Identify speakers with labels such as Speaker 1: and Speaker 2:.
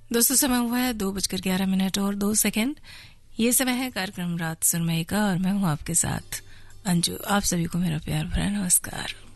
Speaker 1: दोस्तों समय हुआ है 2:11 और 2 सेकंड। ये समय है कार्यक्रम रात सुनमई का और मैं हूँ आपके साथ अंजू। आप सभी को मेरा प्यार भरा नमस्कार।